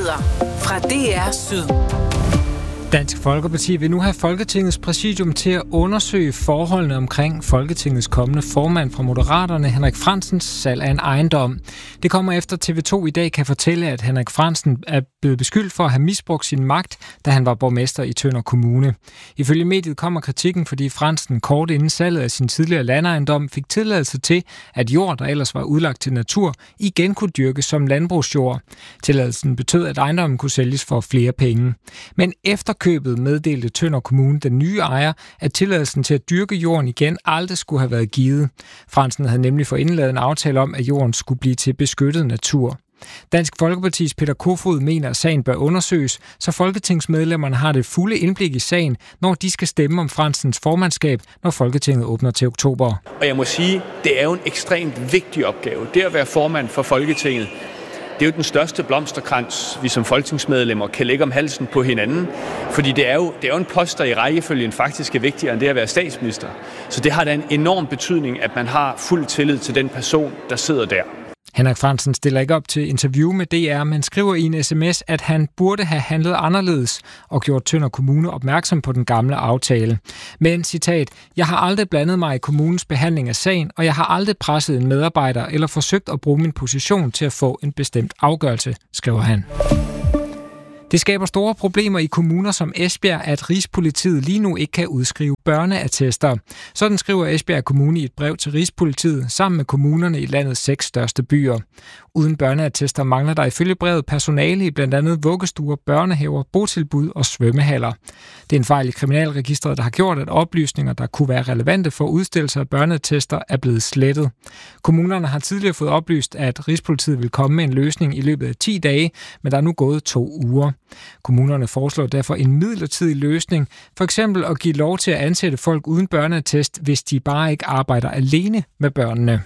Nyheder fra DR Syd. Dansk Folkeparti vil nu have Folketingets præsidium til at undersøge forholdene omkring Folketingets kommende formand fra Moderaterne, Henrik Frandsens salg af en ejendom. Det kommer efter TV2 i dag kan fortælle, at Henrik Frandsen er blevet beskyldt for at have misbrugt sin magt, da han var borgmester i Tønder Kommune. Ifølge mediet kommer kritikken, fordi Frandsen kort inden salget af sin tidligere landejendom fik tilladelse til, at jord, der ellers var udlagt til natur, igen kunne dyrkes som landbrugsjord. Tilladelsen betød, at ejendommen kunne sælges for flere penge. Men efter købet meddelte Tønder Kommune, den nye ejer, at tilladelsen til at dyrke jorden igen aldrig skulle have været givet. Frandsen havde nemlig forinden lavet en aftale om, at jorden skulle blive til beskyttet natur. Dansk Folkepartis Peter Kofod mener, at sagen bør undersøges, så folketingsmedlemmerne har det fulde indblik i sagen, når de skal stemme om Frandsens formandskab, når Folketinget åbner til oktober. Og jeg må sige, det er jo en ekstremt vigtig opgave. Det at være formand for Folketinget, det er jo den største blomsterkrans, vi som folketingsmedlemmer kan lægge om halsen på hinanden. Fordi det er jo en post, der i rækkefølgen faktisk er vigtigere end det at være statsminister. Så det har da en enorm betydning, at man har fuld tillid til den person, der sidder der. Henrik Frandsen stiller ikke op til interview med DR, men skriver i en sms, at han burde have handlet anderledes og gjort Tønder Kommune opmærksom på den gamle aftale. Men, citat, jeg har aldrig blandet mig i kommunens behandling af sagen, og jeg har aldrig presset en medarbejder eller forsøgt at bruge min position til at få en bestemt afgørelse, skriver han. Det skaber store problemer i kommuner som Esbjerg, at Rigspolitiet lige nu ikke kan udskrive børneattester. Sådan skriver Esbjerg Kommune i et brev til Rigspolitiet sammen med kommunerne i landets 6 største byer. Uden børneattester mangler der ifølge brevet personale i blandt andet vuggestuer, børnehaver, botilbud og svømmehaller. Det er en fejl i kriminalregistret, der har gjort, at oplysninger, der kunne være relevante for udstillelse af børneattester, er blevet slettet. Kommunerne har tidligere fået oplyst, at Rigspolitiet vil komme med en løsning i løbet af 10 dage, men der er nu gået 2 uger. Kommunerne foreslår derfor en midlertidig løsning, for eksempel at give lov til at ansætte folk uden børneattest, hvis de bare ikke arbejder alene med børnene.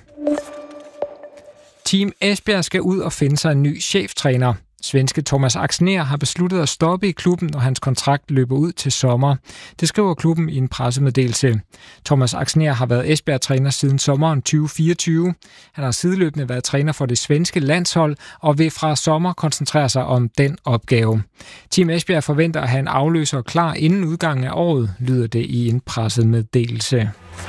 Team Esbjerg skal ud og finde sig en ny cheftræner. Svenske Thomas Axnér har besluttet at stoppe i klubben, når hans kontrakt løber ud til sommer. Det skriver klubben i en pressemeddelelse. Thomas Axnér har været Esbjerg-træner siden sommeren 2024. Han har sideløbende været træner for det svenske landshold og vil fra sommer koncentrere sig om den opgave. Team Esbjerg forventer at have en afløser klar inden udgangen af året, lyder det i en pressemeddelelse.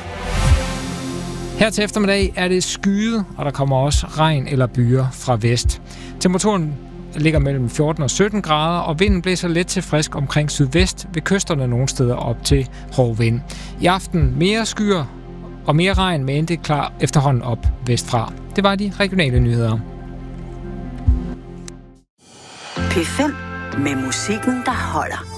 Her til eftermiddag er det skyet, og der kommer også regn eller byger fra vest. Temperaturen ligger mellem 14 og 17 grader, og vinden blæser let til frisk omkring sydvest, ved kysterne nogle steder op til hård vind. I aften mere skyer og mere regn, men det klar efterhånden op vestfra. Det var de regionale nyheder. P5 med musikken, der holder.